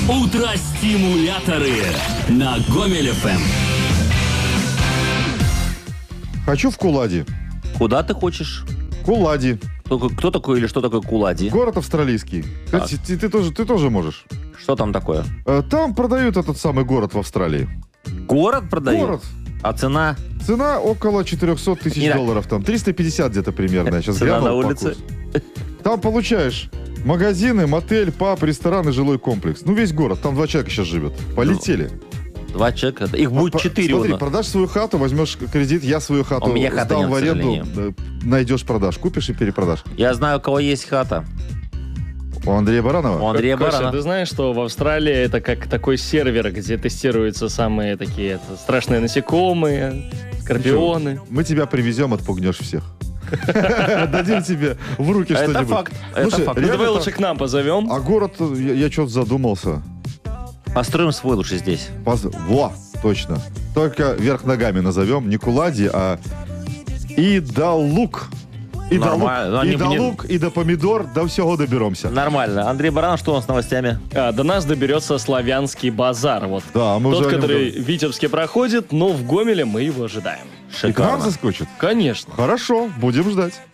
Утро-стимуляторы на Гомель ФМ. Хочу в Кулади. Куда ты хочешь? Кулади. Кто такой или что такое Кулади? Город австралийский. Так. Ты тоже можешь. Что там такое? Там продают этот самый город в Австралии. Город продают? Город. А цена? Цена около 400 тысяч Не, долларов. Там 350 где-то примерно. Я сейчас Цена глянул на по улице? курсу. Там получаешь магазины, мотель, паб, ресторан и жилой комплекс. Ну, весь город. Там 2 человека сейчас живет. Полетели. 2 человека. Их будет 4. Смотри, продашь свою хату, возьмешь кредит, я свою хату У меня хаты сдам нет, в к аренду, найдешь, продашь. Купишь и перепродашь. Я знаю, у кого есть хата. У Андрея Баранова? У Андрея Кося, Барана. ты знаешь, что в Австралии это как такой сервер, где тестируются самые такие страшные насекомые, скорпионы. Мы тебя привезем, отпугнешь всех. Дадим тебе в руки Это что-нибудь. факт. Это Слушай, факт. Ну, реально давай там- лучше к нам позовем. А город, я что-то задумался. Построим свой лучше здесь. Во, точно. Только вверх ногами назовем. Не Кулади, а Идалук. Нормально. Они Идалук, и до помидор, до всего доберемся. Нормально. Андрей Баранов, что у нас с новостями? До нас доберется славянский базар. Вот Да, мы тот, уже о нем который говорим. в Витебске проходит, но в Гомеле мы его ожидаем. И к нам Шикарно. заскочит? Конечно. Хорошо, будем ждать.